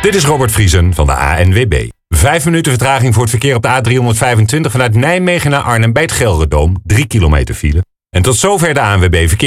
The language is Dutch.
Dit is Robert Vriesen van de ANWB. 5 minuten vertraging voor het verkeer op de A325 vanuit Nijmegen naar Arnhem bij het Gelredoom. 3 kilometer file. En tot zover de ANWB verkeer.